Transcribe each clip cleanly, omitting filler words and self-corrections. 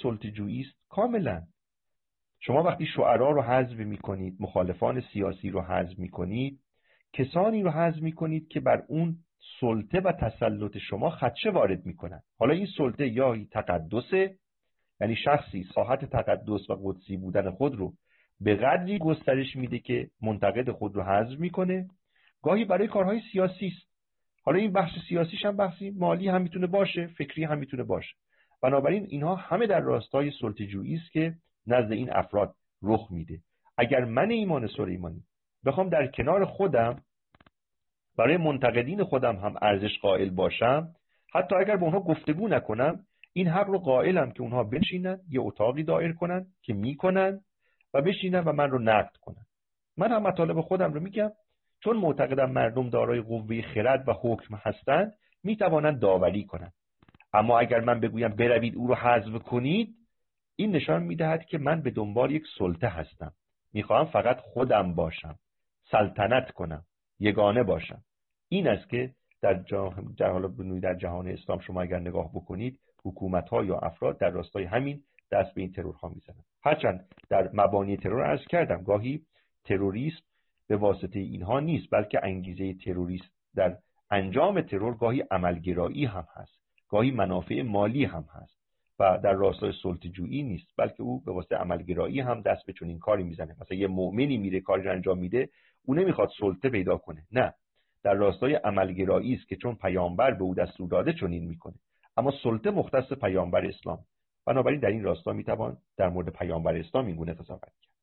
سلطه‌جویی است کاملا. شما وقتی شعرا رو حذف میکنید، مخالفان سیاسی رو حذف میکنید، کسانی رو حذف میکنید که بر اون سلطه و تسلط شما خدشه وارد میکنن. حالا این سلطه یا تقدسه، یعنی شخصی ساحت تقدس و قدسی بودن خود رو به قدری گسترش میده که منتقد خود رو حذف میکنه، گاهی برای کارهای سیاسی است. حالا این بحث سیاسیش هم بحثی مالی هم میتونه باشه، فکری هم میتونه باشه. بنابراین اینها همه در راستای سلطه‌جویی است که نزد این افراد رخ میده. اگر من ایمان سلیمانی بخوام در کنار خودم برای منتقدین خودم هم ارزش قائل باشم، حتی اگر با اونها گفتگو نکنم، این حق رو قائلم که اونها بشینن یه اتاقی دایر کنن که میکنن و بشینن و من رو نقد کنن. من هم مطالب خودم رو میگم، چون معتقدم مردم دارای قوه خرد و حکم هستند، میتوانند داوری کنند. اما اگر من بگویم بروید او رو حذف کنید، این نشان میدهد که من به دنبال یک سلطه هستم، میخواهم فقط خودم باشم، سلطنت کنم، یگانه باشم. این است که در جهان اسلام شما اگر نگاه بکنید، حکومت‌ها یا افراد در راستای همین دست به این ترورها میزنند. هرچند در مبانی ترور عرض کردم گاهی تروریسم به واسطه اینها نیست، بلکه انگیزه تروریست در انجام ترور گاهی عملگرایی هم هست، گاهی منافع مالی هم هست و در راستای سلطه‌جویی نیست، بلکه او به واسطه عملگرایی هم دست به چنین کاری میزنه. مثلا یه مؤمنی میره کاری رو انجام میده، او نمیخواد سلطه پیدا کنه، نه، در راستای عملگرایی است که چون پیامبر به او دستور داده چنین میکنه. اما سلطه مختص پیامبر اسلام، بنابراین در این راستا میتوان در مورد پیامبر اسلام این گونه قضاوت کرد.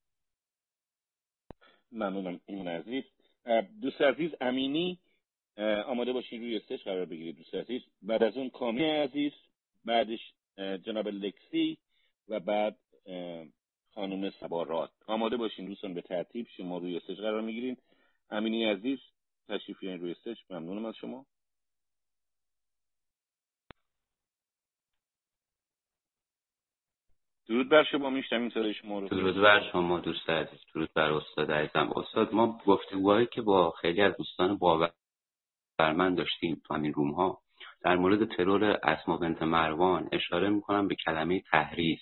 ممنونم ایمان عزیز. دوست عزیز امینی آماده باشین روی استیج قرار بگیرید. دوست عزیز، بعد از اون کامی عزیز، بعدش جناب لکسی و بعد خانم سبارات. آماده باشین دوستان، به ترتیب شما روی استیج قرار میگیرین. امینی عزیز تشریف بیارین روی استیج. ممنونم از شما. درود بر شما، میشنویم صدای شما رو. درود بر شما دوست عزیز، درود بر استاد عزیزم. استاد، ما گفتگوهایی که با خیلی از دوستان باورمند داشتیم تو همین روم ها در مورد ترور اسما بنت مروان اشاره میکنم به کلمه تحریض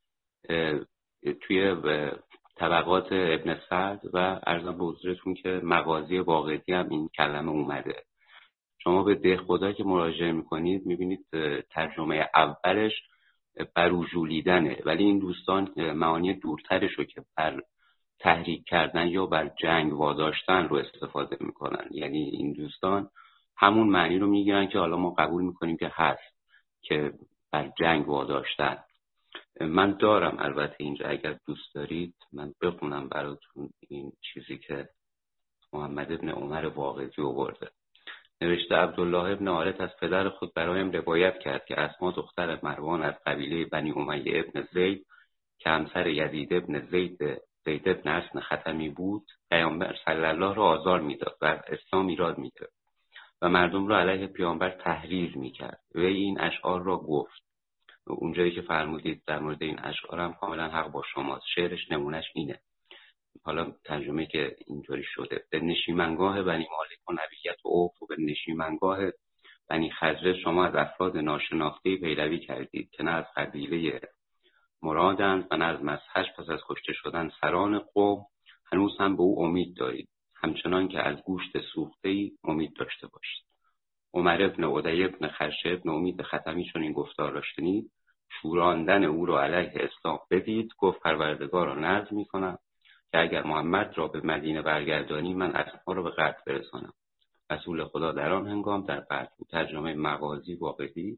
توی طبقات ابن سعد و عرضم به حضورتون که مغازی واقعی هم این کلمه اومده. شما به ده خدا که مراجعه میکنید میبینید ترجمه اولش بروجولیدنه، ولی این دوستان معانی دورترش رو که بر تحریک کردن یا بر جنگ واداشتن رو استفاده میکنن. یعنی این دوستان همون معنی رو میگیرن که حالا ما قبول میکنیم که هست، که بر جنگ واداشتن. من دارم البته اینجا، اگر دوست دارید من بخونم براتون این چیزی که محمد ابن عمر واقعی آورده. نوشته عبدالله ابن عارت از پدر خود برایم روایت کرد که اسما دختر مروان از قبیله بنی امیه ابن زید که همسر یزید ابن زید ابن حسن ختمی بود، پیامبر صلی الله را آزار میداد و از اسلام ایراد میگرفت و مردم را علیه پیامبر تحریض میکرد و این اشعار را گفت. اونجایی که فرمودید در مورد این اشعار هم کاملا حق با شماست. شعرش نمونش اینه، حالا ترجمه که اینطوری شده: به نشیمنگاه بنی مالک و نبیت و عوف و به نشیمنگاه بنی خزرج شما از افراد ناشناخته پیروی کردید که نه از قبیله مرادند و نه از مذهب پس از کشته شدن سران قوم هنوز هم به او امید دارید، همچنان که از گوشت سوخته‌ای امید داشته باشید. عمر ابن عدی ابن خرشه ابن امید ختمی چون این گفتار را شنید، شوراندن او را علیه اسلام بدید، گفت پروردگار را نذر می‌کنم که اگر محمد را به مدینه برگردانی من اسما را به قتل برسانم. رسول خدا در آن هنگام در قتل بود. ترجمه مغازی واقعی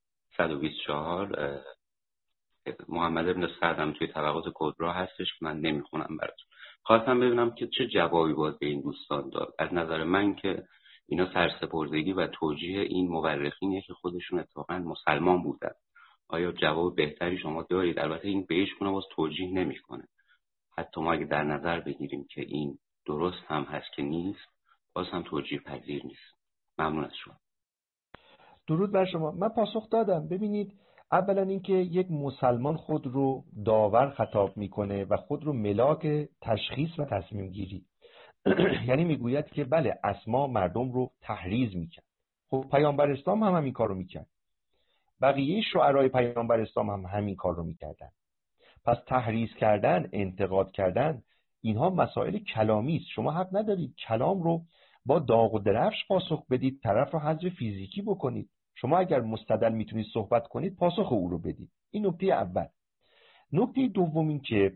124. محمد ابن سعد هم توی طبقات کبرا هستش که من نمیخونم براتون. خواستم ببینم که چه جوابی باز به این دوستان داد. از نظر من که اینا سرسپردگی و توجیه این مورخینه که خودشون اتفاقا مسلمان بودن. آیا جواب بهتری شما دارید؟ البته این بهش کنه باز توجیه نمیکنه. حتی ما اگه در نظر بگیریم که این درست هم هست که نیست، باز هم توجیه پذیر نیست. ممنون از شما. درود بر شما. من پاسخ دادم. ببینید، اولا اینکه یک مسلمان خود رو داور خطاب میکنه و خود رو ملاک تشخیص و تصمیم گیری یعنی میگوید که بله اسما مردم رو تحریض میکرد. خب پیامبر اسلام هم همین کارو میکرد. بقیه شعرای پیامبر اسلام هم همین کار رو میکردن. پس تحریض کردن، انتقاد کردن، اینها مسائل کلامی است. شما حق ندارید کلام رو با داغ و درفش پاسخ بدید، طرف رو حذف فیزیکی بکنید. شما اگر مستدل میتونید صحبت کنید، پاسخ او رو بدید. این نکته اول. نکته دوم این که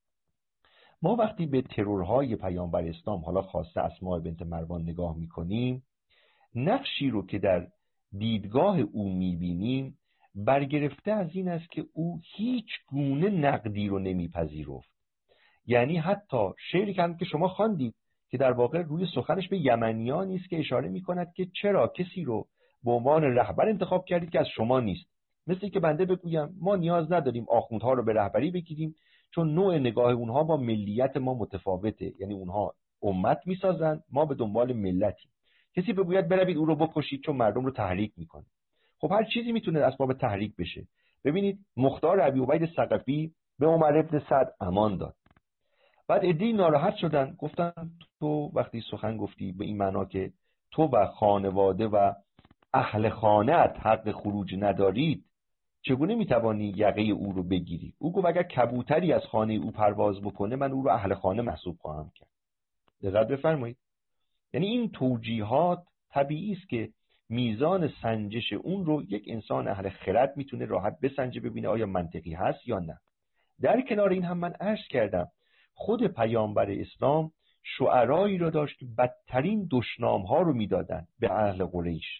ما وقتی به ترورهای پیامبر اسلام، حالا خاصه اسماء بنت مروان نگاه میکنیم، نقشی رو که در دیدگاه او میبینیم برگرفته از این است که او هیچ گونه نقدی رو نمیپذیرفت. یعنی حتی شعری که شما خواندید که در واقع روی سخنش به یمنیانی است که اشاره میکند که چرا کسی رو به عنوان رهبر انتخاب کردید که از شما نیست. مثل که بنده بگویم ما نیاز نداریم آخوندها رو به رهبری بگیریم، چون نوع نگاه اونها با ملیت ما متفاوته. یعنی اونها امت میسازن، ما به دنبال ملتی. کسی بگوید بروید او رو بکشید چون مردم رو تحریک میکنه. خب هر چیزی میتونه اسباب تحریک بشه. ببینید مختار ابی عبید ثقفی به عمر ابن سعد امان داد. بعد عده‌ای ناراحت شدن، گفتن تو وقتی سخن گفتی به این معنا که تو و خانواده و اهل خانه‌ات حق خروج ندارید، چگونه میتوانی یقه او رو بگیری؟ او گفت اگر کبوتری از خانه او پرواز بکنه من او رو اهل خانه محسوب خواهم کرد. دقت بفرمایید. یعنی این توجیهات طبیعی است که میزان سنجش اون رو یک انسان اهل خرد میتونه راحت بسنجه، ببینه آیا منطقی هست یا نه. در کنار این هم من عرض کردم خود پیامبر اسلام شعرایی را داشت که بدترین دشنام‌ها رو میدادن به اهل قریش.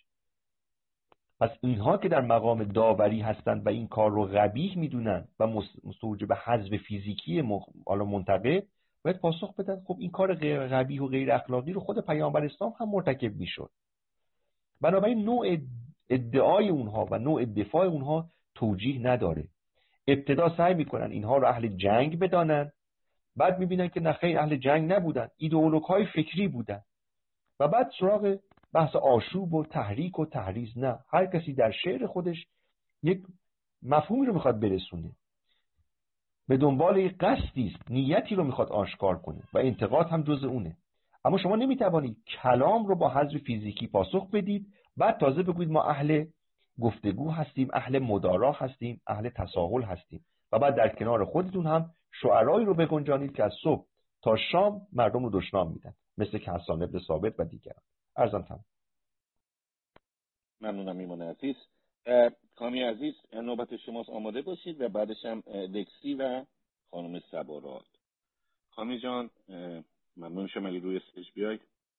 پس اینها که در مقام داوری هستند و این کار رو قبیح میدونن و مستوجب حذف فیزیکی منتقد، باید پاسخ بدن خب این کار غیر قبیح و غیر اخلاقی رو خود پیامبر اسلام هم مرتکب میشد. بنابراین نوع ادعای اونها و نوع دفاع اونها توجیه نداره. ابتدا سعی میکنن اینها رو اهل جنگ بدانن، بعد میبینن که نه خیر اهل جنگ نبودن، ایدئولوژهای فکری بودن، و بعد سراغ بحث آشوب و تحریک و تحریض. نه، هر کسی در شعر خودش یک مفهومی رو میخواد برسونه، به دنبال یک قصدی است، نیتی رو میخواد آشکار کنه و انتقاد هم جز اونه. اما شما نمیتوانید کلام رو با حذف فیزیکی پاسخ بدید بعد تازه بگویید ما اهل گفتگو هستیم، اهل مدارا هستیم، اهل تساهل هستیم، و بعد در کنار خودتون هم شعرایی رو بگنجانید که از صبح تا شام مردم رو دشنام میدن، مثل که حسان ابن ثابت و دیگران. عرضم تمام. ممنونم ایمان عزیز. کامی عزیز نوبت شماست، آماده باشید و بعدش هم لکسی و خانم صبارات. کامی جان ممنون شما اگه روی استیج بیاید.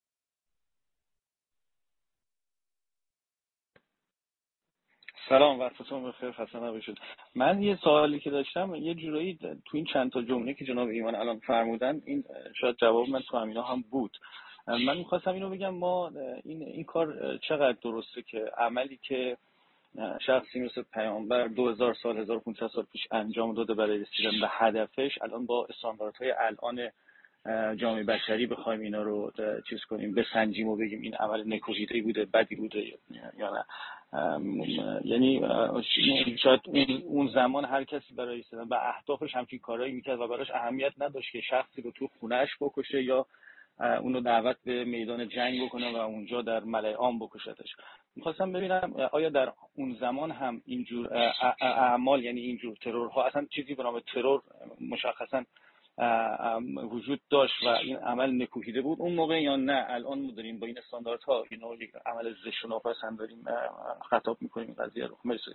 سلام، وقتتون بخیر، خسته نباشید. من یه سوالی که داشتم یه جورایی تو این چند تا جمله که جناب ایمان الان فرمودن، این شاید جواب من تو همینا هم بود. من می‌خواستم اینو بگم ما این کار چقدر درسته که عملی که شخصی مثل پیامبر 2000 سال 1500 سال پیش انجام داده برای رسیدن به هدفش، الان با استانداردهای الان جامعه بشری بخوایم اینا رو چیز کنیم، بسنجیم و بگیم این عمل نکوهیده‌ای بوده، بدی بوده یا نه. یعنی شاید اون زمان هر کسی برای رسیدن به اهدافش همچین کارهایی میکرد و براش اهمیت نداشت که شخصی رو تو خونه‌اش بکشه یا اونو دعوت به میدان جنگ بکنه و اونجا در ملأ عام بکشتش. میخواستم ببینم آیا در اون زمان هم اینجور اعمال، یعنی اینجور ترورها، اصلا چیزی به نام ترور مشخصا وجود داشت و این عمل نکوهیده بود اون موقع یا نه الان ما داریم با این استانداردها اینو یک عمل زشت و ناپسند داریم خطاب میکنیم قضیه رو؟ مرسی.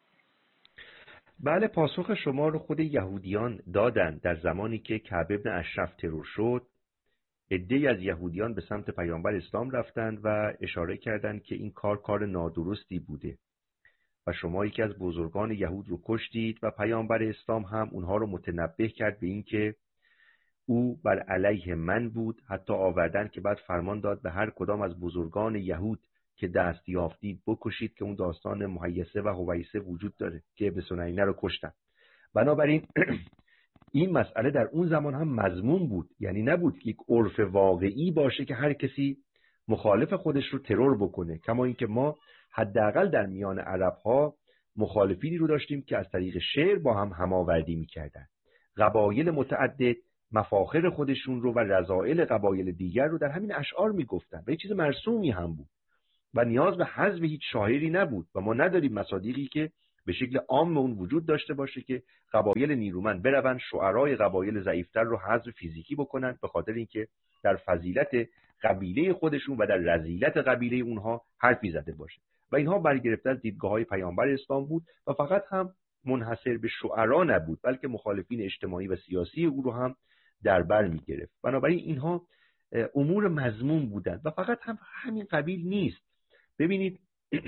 بله، پاسخ شما رو خود یهودیان دادن. در زمانی که کعب ابن اشرف ترور شد، عده‌ای از یهودیان به سمت پیامبر اسلام رفتند و اشاره کردند که این کار نادرستی بوده و شما یکی از بزرگان یهود رو کشتید، و پیامبر اسلام هم اونها رو متنبه کرد به این که او بر علیه من بود. حتی آوردن که بعد فرمان داد به هر کدام از بزرگان یهود که دست یافتید بکشید، که اون داستان مهیسه و هویسه وجود داره که ابن سنینه رو کشتن. بنابراین این مسئله در اون زمان هم مضمون بود، یعنی نبود که یک عرف واقعی باشه که هر کسی مخالف خودش رو ترور بکنه. کما اینکه ما حداقل در میان عرب‌ها مخالفینی رو داشتیم که از طریق شعر با هم هماوردی می‌کردن. قبایل متعدد مفاخر خودشون رو و رذائل قبایل دیگر رو در همین اشعار میگفتن و یه چیز مرسومی هم بود و نیاز به حذف هیچ شاعری نبود و ما نداریم مصادیقی که به شکل عام اون وجود داشته باشه که قبایل نیرومند بروند شعرای قبایل ضعیفتر رو حذف فیزیکی بکنن، به خاطر اینکه در فضیلت قبیله خودشون و در رذیلت قبیله اونها حرفی زده باشه. و اینها برگرفته از دیدگاه‌های پیامبر اسلام بود و فقط هم منحصر به شعرا نبود، بلکه مخالفین اجتماعی و سیاسی او رو هم در بر می‌گرفت. بنابراین اینها امور مذموم بودند و فقط هم همین قبیل نیست. ببینید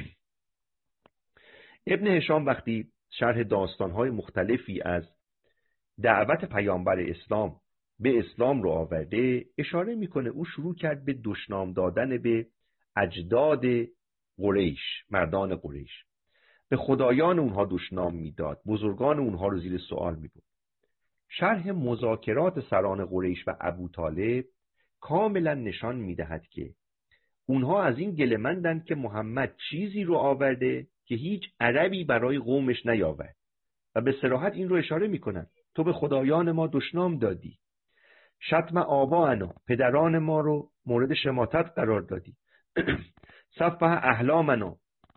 ابن هشام وقتی شرح داستان‌های مختلفی از دعوت پیامبر اسلام به اسلام رو آورده، اشاره میکنه او شروع کرد به دشنام دادن به اجداد قریش، مردان قریش، به خدایان اونها دشنام میداد، بزرگان اونها رو زیر سوال میبرد. شرح مذاکرات سران قریش و ابو طالب کاملا نشان میدهد که اونها از این گله‌مندند که محمد چیزی رو آورده که هیچ عربی برای قومش نیاورد و به صراحت این رو اشاره میکنن: تو به خدایان ما دشنام دادی، شتم آباءنا، پدران ما رو مورد شماتت قرار دادی، سفه احلامنا،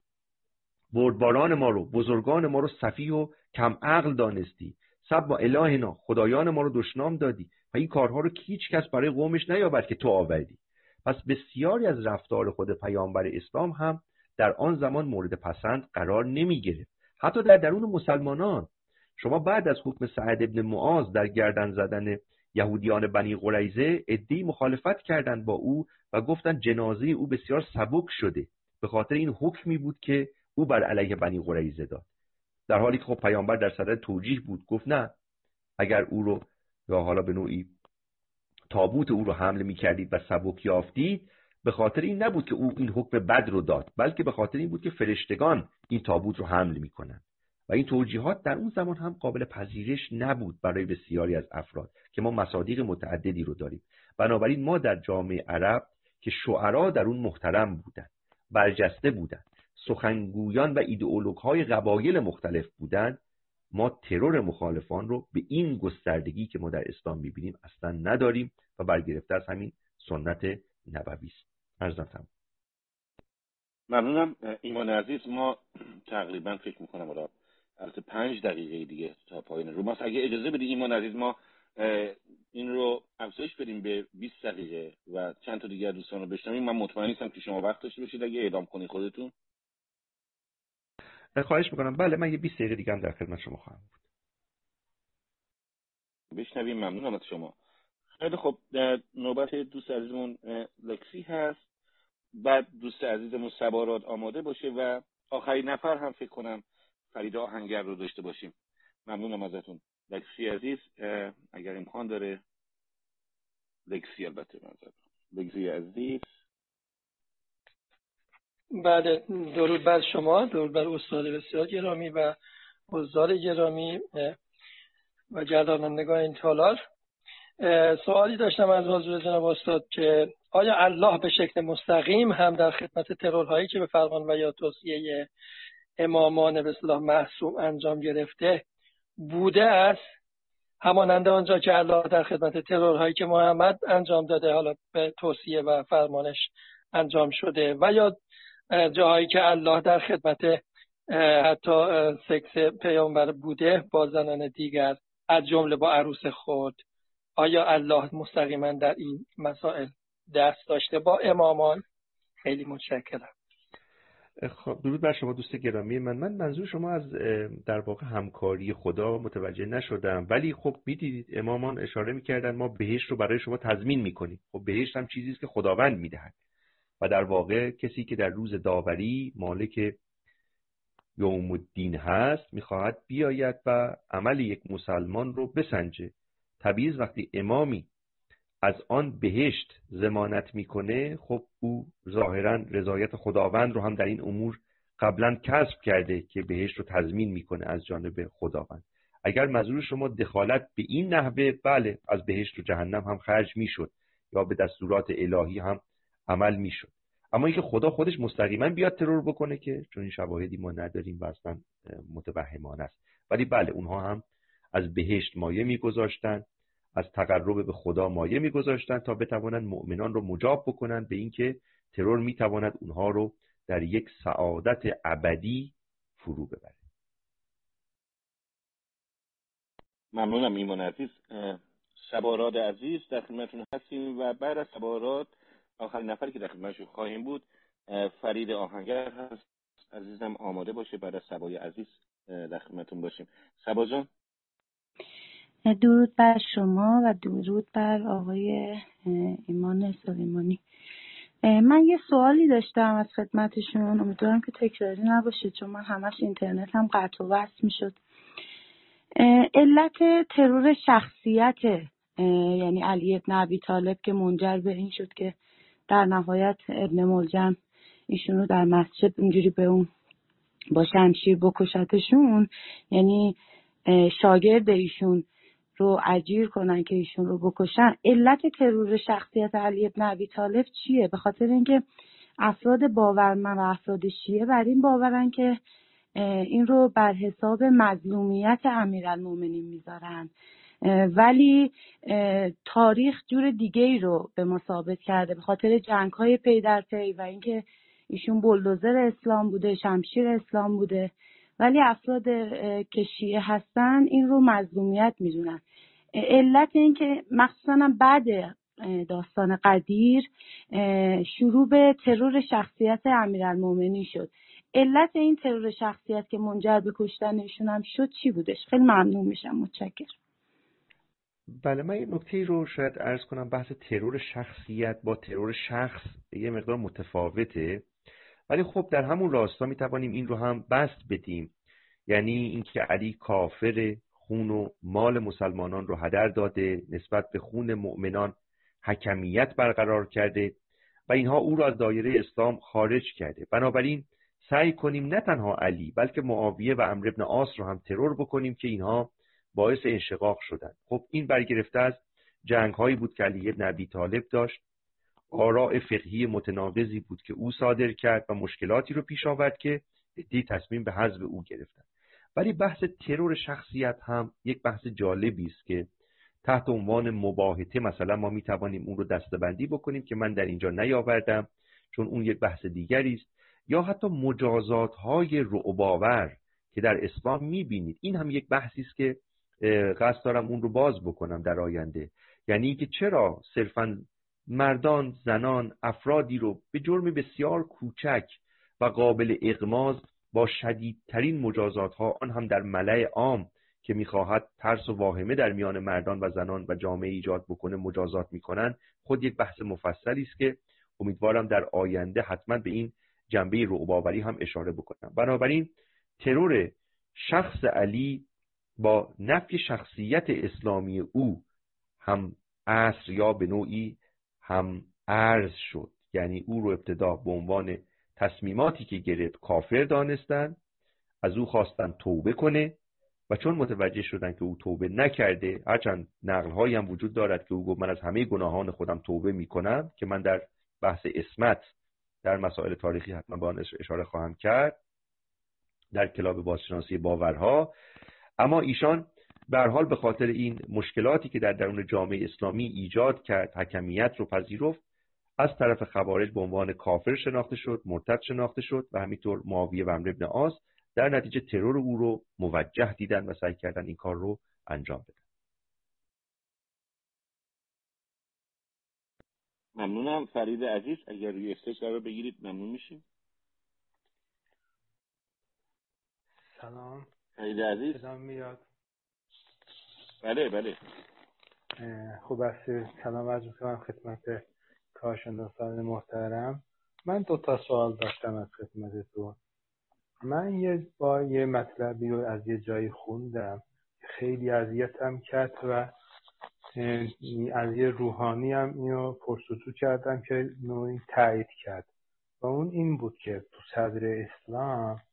بردباران ما رو، بزرگان ما رو سفیه و کم عقل دانستی، سب الهنا، خدایان ما رو دشنام دادی و این کارها رو که هیچ کس برای قومش نیاورد که تو آوردی. پس بسیاری از رفتار خود پیامبر اسلام هم در آن زمان مورد پسند قرار نمی گرفت. حتی در درون مسلمانان شما بعد از حکم سعد ابن معاذ در گردن زدن یهودیان بنی قریظه عده‌ای مخالفت کردند با او و گفتند جنازه او بسیار سبک شده، به خاطر این حکمی بود که او بر علیه بنی قریظه داد. در حالی که خب پیامبر در صدد توجیه بود، گفت نه، اگر او رو یا حالا به نوعی تابوت او رو حمل می‌کردید و سبک یافتید، به خاطر این نبود که او این حکم بد رو داد، بلکه به خاطر این بود که فرشتگان این تابوت رو حمل می‌کنند. و این توجیهات در اون زمان هم قابل پذیرش نبود برای بسیاری از افراد که ما مصادیق متعددی رو داریم. بنابراین ما در جامعه عرب که شعرا در اون محترم بودند، برجسته بودند، سخنگویان و ایدئولوگ‌های قبایل مختلف بودند، ما ترور مخالفان رو به این گستردگی که ما در اسلام می‌بینیم اصلا نداریم و برگرفته از همین سنت نبوی است. عرضم تمام. ممنونم ایمان عزیز. ما تقریبا فکر می‌کنم الان البته 5 دقیقه دیگه تا پایان رو ماست. اگه اجازه بدی ایمان عزیز ما این رو افزایش بدیم به 20 دقیقه و چند تا دیگه دوستان رو بشنویم. من مطمئن نیستم که شما وقت داشته باشید اگه اعلام کنید خودتون. خواهش میکنم. بله، من یه 20 دقیقه دیگه هم در خدمت شما خواهم بود. بشنویم. ممنونم از شما. خیلی خب، نوبت دوست عزیزمون لکسی هست. بعد دوست عزیزمون سباراد آماده باشه و آخرین نفر هم فکر کنم فرید آهنگر رو داشته باشیم. ممنونم ازتون. لکسی عزیز اگر امکان داره. لکسی البته لکسی عزیز. بله، درود بر شما، درود بر استاد بسیار گرامی و حضار گرامی و گردانندگان این تالار. سوالی داشتم از حضور جناب استاد که آیا الله به شکل مستقیم هم در خدمت ترورهایی که به فرمان و یا توصیه امامان به اصطلاح معصوم انجام گرفته بوده است، همانند آنجا که الله در خدمت ترورهایی که محمد انجام داده حالا به توصیه و فرمانش انجام شده، و یا جاهایی که الله در خدمت حتی سکس پیامبر بوده با زنان دیگر از جمله با عروس خود، آیا الله مستقیما در این مسائل دست داشته با امامان؟ خیلی متشکرم. خب درود بر شما دوست گرامی من منظور شما از در واقع همکاری خدا متوجه نشدم، ولی خب میدیدید امامان اشاره میکردن ما بهشت رو برای شما تضمین میکنیم. خب بهشت هم چیزی است که خداوند میدهد و در واقع کسی که در روز داوری مالک یوم الدین هست میخواهد بیاید و عمل یک مسلمان رو بسنجه. طبیعی وقتی امامی از آن بهشت ضمانت میکنه، خب او ظاهرا رضایت خداوند رو هم در این امور قبلا کسب کرده که بهشت رو تضمین میکنه از جانب خداوند. اگر منظور شما دخالت به این نحوه، بله، از بهشت و جهنم هم خرج میشد یا به دستورات الهی هم عمل میشد. اما اینکه خدا خودش مستقیما بیاد ترور بکنه که چون این شواهدی ما نداریم و اصلا متوهمانه است. ولی بله، اونها هم از بهشت مایه میگذاشتن، از تقرب به خدا مایه میگذاشتن تا بتوانند مؤمنان رو مجاب بکنند به اینکه ترور میتواند اونها رو در یک سعادت ابدی فرو ببره. ممنونم ایمان عزیز. شباراد عزیز در خدمتتون هستیم و بعد از شباراد آخرین نفری که در خدمتشون خواهیم بود فرید آهنگر هست. عزیزم آماده باشه بعد از سبای عزیز در خدمتتون باشیم. سبا جان. درود بر شما و درود بر آقای ایمان سلیمانی. من یه سوالی داشتم از خدمتشون، امیدوارم که تکراری نباشه چون من همش اینترنت هم قطع و وصل میشد. علت ترور شخصیت یعنی علی ابن ابی طالب که منجر به این شد که در نهایت ابن ملجم ایشونو در مسجد اونجوری به اون با شمشیر بکشتشون، یعنی شاگرد ایشون رو اجیر کنن که ایشون رو بکشن، علت ترور شخصیت علی ابن ابی طالب چیه؟ به خاطر اینکه افراد باورمند و افراد شیعه بر این باورن که این رو بر حساب مظلومیت امیرالمومنین میذارن، ولی تاریخ جور دیگه ای رو به ما ثابت کرده به خاطر جنگ‌های پی در پی و اینکه ایشون بلدوزر اسلام بوده، شمشیر اسلام بوده، ولی افراد که شیعه هستن این رو مظلومیت میدونن. علت این که مخصوصا بعد داستان قدیر شروع به ترور شخصیت امیرالمومنین شد. علت این ترور شخصیت که منجر به کشتن ایشون هم شد چی بودش؟ خیلی ممنون میشم. متشکرم. بله، من یه نکته رو شاید عرض کنم. بحث ترور شخصیت با ترور شخص یه مقدار متفاوته، ولی خب در همون راستا میتوانیم این رو هم بسط بدیم، یعنی اینکه علی کافر، خون و مال مسلمانان رو هدر داده، نسبت به خون مؤمنان حکمیت برقرار کرده و اینها او را از دایره اسلام خارج کرده. بنابراین سعی کنیم نه تنها علی بلکه معاویه و عمرو بن عاص رو هم ترور بکنیم که اینها باعث انشقاق شدند. خب این برگرفته از جنگ‌هایی بود که علی بن ابی طالب داشت، آراء فقهی متناقضی بود که او صادر کرد و مشکلاتی رو پیش آورد که عده‌ای تصمیم به حذف او گرفتند. ولی بحث ترور شخصیت هم یک بحث جالبی است که تحت عنوان مباهته مثلا ما میتوانیم اون رو دسته‌بندی بکنیم که من در اینجا نیاوردم چون اون یک بحث دیگری است، یا حتی مجازات‌های رعب‌آور که در اسلام می‌بینید. این هم یک بحثی است که قصد دارم اون رو باز بکنم در آینده، یعنی که چرا صرفاً مردان، زنان، افرادی رو به جرم بسیار کوچک و قابل اغماض با شدیدترین مجازات‌ها، آن هم در ملأ عام که می‌خواهد ترس و واهمه در میان مردان و زنان و جامعه ایجاد بکنه مجازات می‌کنند، خود یک بحث مفصلی است که امیدوارم در آینده حتما به این جنبه رعب‌آوری هم اشاره بکنم. بنابراین ترور شخص علی با نفی شخصیت اسلامی او هم عصر یا به نوعی هم عرض شد، یعنی او رو ابتدا به عنوان تصمیماتی که گرفت کافر دانستن، از او خواستن توبه کنه و چون متوجه شدن که او توبه نکرده، هرچند نقل‌هایی هم وجود دارد که او گفت من از همه گناهان خودم توبه میکنم که من در بحث عصمت در مسائل تاریخی حتما به آن اشاره خواهم کرد در کتاب بازشناسی باورها، اما ایشان به هر حال به خاطر این مشکلاتی که در درون جامعه اسلامی ایجاد کرد، حکمیت رو پذیرفت، از طرف خوارج به عنوان کافر شناخته شد، مرتد شناخته شد و همینطور معاویه و عمرو بن عاص در نتیجه ترور او رو موجه دیدن و سعی کردن این کار رو انجام بدن. ممنونم. فرید عزیز اگر روی استیج قرار بگیرید ممنون میشیم. سلام. فرید عزیز صدام میاد؟ بله. خوب است. سلام عرض می‌کنم خدمت کارشناسان محترم. من 2 سوال داشتم از خدمتتون. من یه مطلبی رو از یه جایی خوندم خیلی اذیتم کرد و از یه روحانی هم اینو پرسجو کردم که نوعی تایید کرد و اون این بود که تو صدر اسلام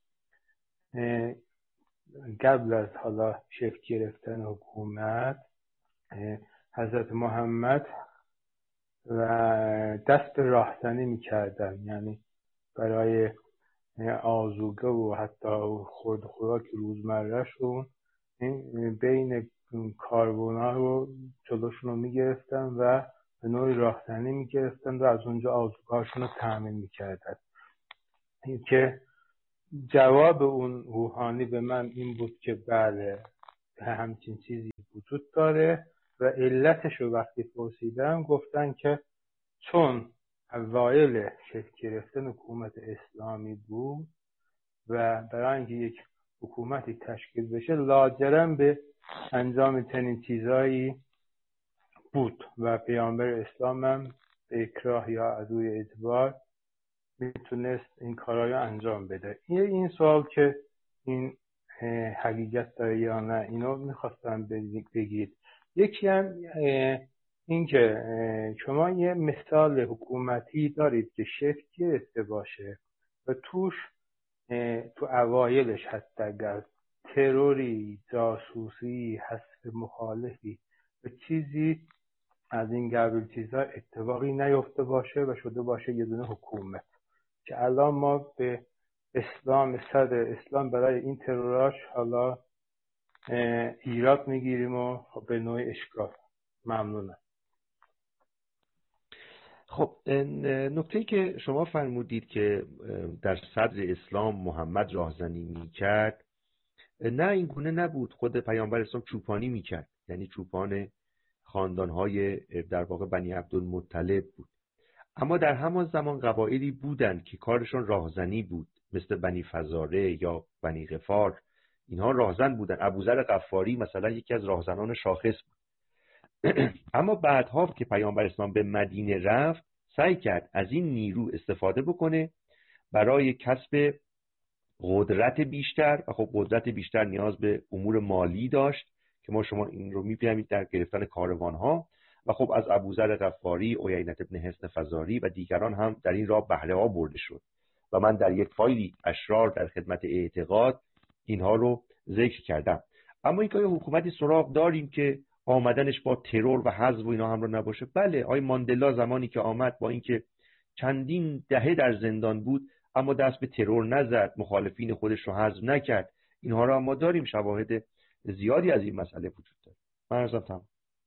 قبل از حالا شکل گرفتن حکومت حضرت محمد و دست به راهزنی می‌کردن، یعنی برای آذوقه و حتی خورد خوراک روزمرهشون بین کارونا رو جلوشون رو میگرفتن و به نوعی راهزنی میگرفتن و از اونجا آذوقه هاشون رو تامین میکردن. که جواب اون روحانی به من این بود که بله همچین چیزی وجود داره و علتش رو وقتی پرسیدم گفتن که چون اوایل شکل گرفتن حکومت اسلامی بود و برای اینکه یک حکومتی تشکیل بشه لاجرم به انجام چنین چیزایی بود و پیامبر اسلام هم به اکراه یا عدوی اجبار میتونست این کارایی انجام بده. این سوال که این حقیقت داره یا نه اینو میخواستم بگید. یکی هم این که شما یه مثال حکومتی دارید که شکل گرفته باشه و توش تو اوایلش حتی اگر تروری، جاسوسی، حذف مخالفی و چیزی از این قبیل چیزا اتفاقی نیفته باشه و شده باشه یه دونه حکومت که الان ما به اسلام صدر اسلام برای این تروراش حالا ایراد میگیریم و به نوع اشکال. ممنونم. خب نکته‌ای که شما فرمودید که در صدر اسلام محمد راهزنی میکرد، نه این گونه نبود. خود پیامبر اسلام چوپانی میکرد، یعنی چوپان خاندانهای در واقع بنی عبدالمطلب بود. اما در همان زمان قبایلی بودند که کارشون راهزنی بود، مثل بنی فزاره یا بنی غفار. اینها راهزن بودند. ابوذر غفاری مثلا یکی از راهزنان شاخص بود. اما بعدها که پیامبر اسلام به مدینه رفت، سعی کرد از این نیرو استفاده بکنه برای کسب قدرت بیشتر، و خب قدرت بیشتر نیاز به امور مالی داشت که ما شما این رو می‌بینید در گرفتن کاروان‌ها. و خب از ابوذر غفاری، عیینة بن حصن فزاری و دیگران هم در این راه بهره ها برده شد و من در یک فایلی اشرار در خدمت اعتقاد اینها رو ذکر کردم. اما اینکه حکومتی سراغ داریم که آمدنش با ترور و حذف و اینا هم رو نباشه؟ بله، آقای ماندلا زمانی که آمد با اینکه چندین دهه در زندان بود اما دست به ترور نزد، مخالفین خودش رو حذف نکرد. اینها رو ما داریم، شواهد زیادی از این مسئله وجود داره. من عرضم تمام.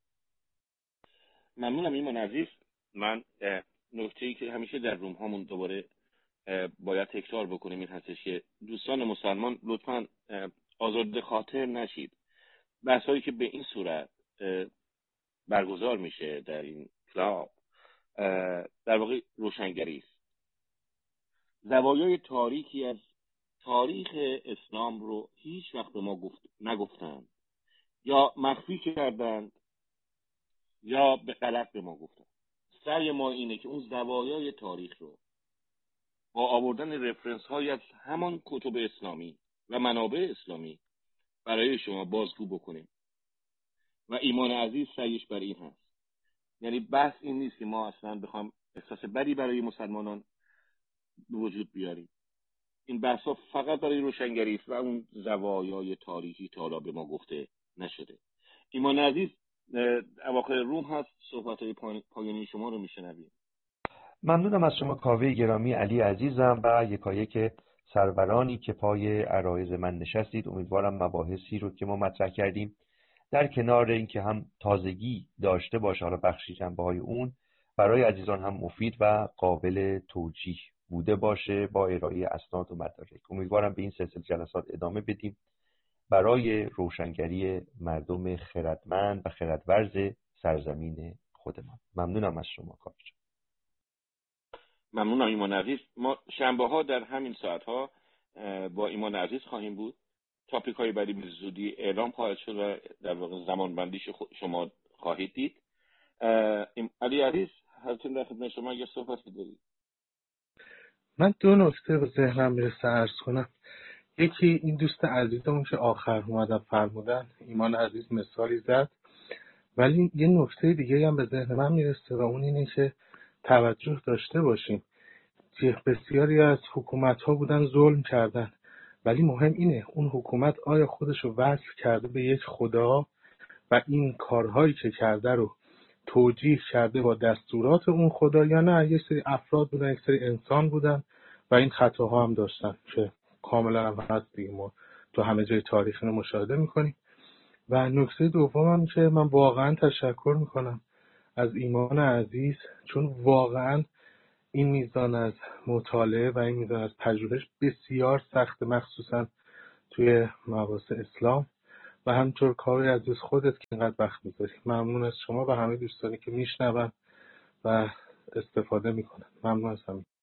ممنونم ایمان عزیز. من نکته‌ای که همیشه در روم هامون دوباره باید تکرار بکنیم این هستش که دوستان مسلمان لطفاً آزرده خاطر نشید. بحثایی که به این صورت برگزار میشه در این کلاب در واقع روشنگری است. زوایای تاریکی از تاریخ اسلام رو هیچ وقت به ما نگفتند، یا مخفی کردند یا به غلط به ما گفتند. سعی ما اینه که اون زوایای تاریخ رو با آوردن رفرنس های از همان کتب اسلامی و منابع اسلامی برای شما بازگو بکنیم و ایمان عزیز سعیش بر این هست. یعنی بحث این نیست که ما اصلا بخوام احساس بدی برای مسلمانان به وجود بیاریم. این بحث ها فقط برای روشنگری است و اون زوایای تاریخی تا حالا به ما گفته نشده. ایمان عزیز اواخر روم هست، صحبت‌های پایانی شما رو میشنویم. ممنونم از شما کاوه گرامی، علی عزیزم و یکایک سرورانی که پای عرایض من نشستید. امیدوارم مباحثی رو که ما مطرح کردیم در کنار اینکه هم تازگی داشته باشه، حالا بخشی جنبه‌های اون برای عزیزان هم مفید و قابل توجیه بوده باشه با ارائه اسناد و مدارک. امیدوارم به این سلسله جلسات ادامه بدیم برای روشنگری مردم خردمند و خردورز سرزمین خودمان. ممنونم از شما کاوه. ممنونم ایمان عزیز. ما شنبه ها در همین ساعت ها با ایمان عزیز خواهیم بود. تاپیک های بعدی به زودی اعلام خواهد شد و در واقع زمان بندیش شما خواهید دید. علی عزیز حضرتون در خدمت شما اگر صحبت دارید. من دو نکته به ذهنم میرسه عرض کنم. یکی این دوست عزیزمون که آخر اومدن فرمودن، ایمان عزیز مثالی زد، ولی یه نکته دیگه هم به ذهن من میرسه و اون اینه که توجه داشته باشیم که بسیاری از حکومت ها بودن ظلم کردن، ولی مهم اینه اون حکومت آیا خودش رو وصل کرده به یک خدا و این کارهایی که کرده رو توجیه کرده با دستورات اون خدا، یا نه یک سری افراد بودن، یک سری انسان بودن و این خطاها هم داشتن که کاملا هم هست دیگه، ما تو همه جای تاریخ رو مشاهده میکنیم. و نکته دومم که من واقعا تشکر میکنم از ایمان عزیز، چون واقعا این میزان از مطالعه و این میزان از تجربهش بسیار سخت، مخصوصا توی مباحث اسلام. و همینطور کاوه عزیز خودت که اینقدر وقت میذاری. ممنون از شما و همه دوستانی که میشنون و استفاده میکنن. ممنون از همین.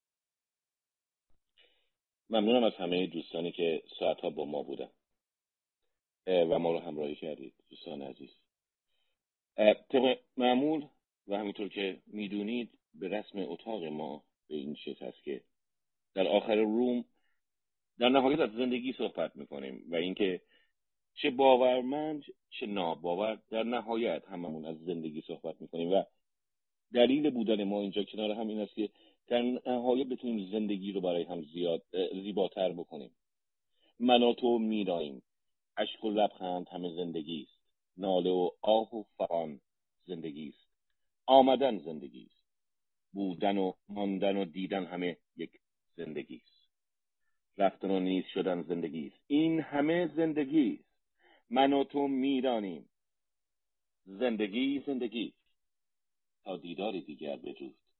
ممنونم از همه دوستانی که ساعتها با ما بودن و ما رو همراهی کردید. دوستان عزیز، طبق معمول و همینطور که میدونید به رسم اتاق ما به این شکل هست که در آخر روم در نهایت از زندگی صحبت میکنیم و اینکه چه باورمند چه ناباور در نهایت هممون از زندگی صحبت میکنیم و دلیل بودن ما اینجا کنار هم این است که در نهایت بتونیم زندگی رو برای هم زیباتر بکنیم. من و تو میراییم، اشک و لبخند همه زندگی است، ناله و آه و فغان زندگی است، آمدن زندگی است، بودن و ماندن و دیدن همه یک زندگی است، رفتن و نیست شدن زندگی است، این همه زندگی است. من و تو میدانیم زندگی تا دیدار دیگر بدرود.